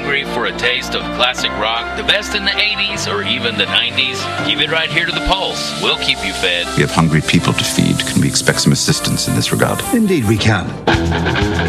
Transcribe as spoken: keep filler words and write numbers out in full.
hungry for a taste of classic rock, the best in the eighties or even the nineties? Keep it right here to the Pulse. We'll keep you fed. We have hungry people to feed. Can we expect some assistance in this regard? Indeed we can.